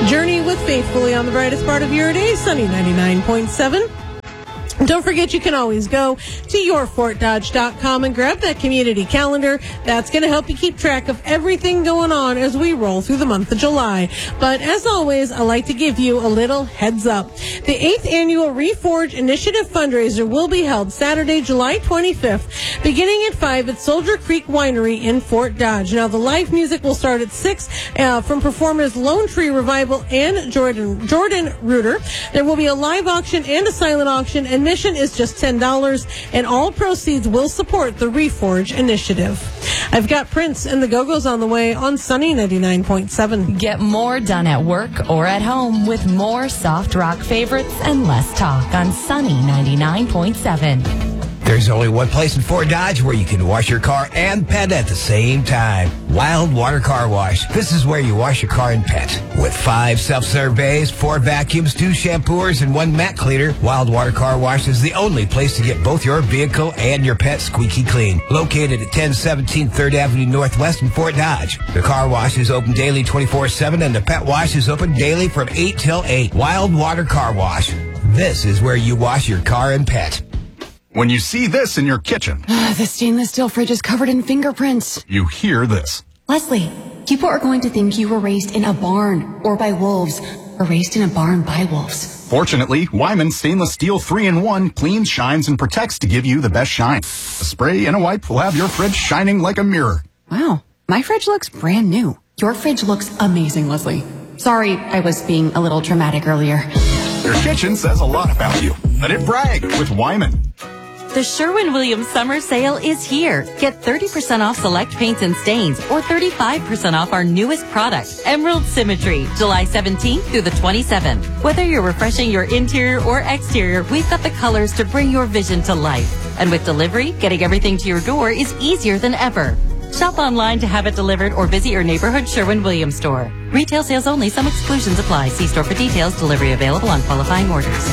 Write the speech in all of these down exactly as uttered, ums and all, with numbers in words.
Journey with Faithfully on the brightest part of your day, Sunny ninety-nine point seven. Don't forget, you can always go to your fort dodge dot com and grab that community calendar. That's going to help you keep track of everything going on as we roll through the month of July. But as always, I like to give you a little heads up. The eighth annual Reforge Initiative fundraiser will be held Saturday, July twenty-fifth, beginning at five at Soldier Creek Winery in Fort Dodge. Now, the live music will start at six uh, from performers Lone Tree Revival and Jordan Jordan Reuter. There will be a live auction and a silent auction, and Admission is just ten dollars, and all proceeds will support the Reforge Initiative. I've got Prince and the Go-Go's on the way on Sunny ninety-nine point seven. Get more done at work or at home with more soft rock favorites and less talk on Sunny ninety-nine point seven. There's only one place in Fort Dodge where you can wash your car and pet at the same time. Wild Water Car Wash. This is where you wash your car and pet. With five self-serve bays, four vacuums, two shampoos, and one mat cleaner, Wild Water Car Wash is the only place to get both your vehicle and your pet squeaky clean. Located at ten seventeen third Avenue Northwest in Fort Dodge. The car wash is open daily twenty-four seven, and the pet wash is open daily from eight till eight. Wild Water Car Wash. This is where you wash your car and pet. When you see this in your kitchen, the stainless steel fridge is covered in fingerprints. You hear this. Leslie, people are going to think you were raised in a barn or by wolves, or raised in a barn by wolves. Fortunately, Wyman Stainless Steel three in one cleans, shines, and protects to give you the best shine. A spray and a wipe will have your fridge shining like a mirror. Wow, my fridge looks brand new. Your fridge looks amazing, Leslie. Sorry, I was being a little dramatic earlier. Your kitchen says a lot about you. Let it brag with Wyman. The Sherwin-Williams summer sale is here. Get thirty percent off select paints and stains or thirty-five percent off our newest product, Emerald Symmetry, July seventeenth through the twenty-seventh. Whether you're refreshing your interior or exterior, we've got the colors to bring your vision to life. And with delivery, getting everything to your door is easier than ever. Shop online to have it delivered or visit your neighborhood Sherwin-Williams store. Retail sales only. Some exclusions apply. See store for details. Delivery available on qualifying orders.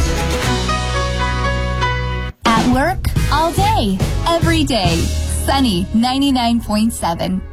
At work, all day, every day. Sunny ninety-nine point seven.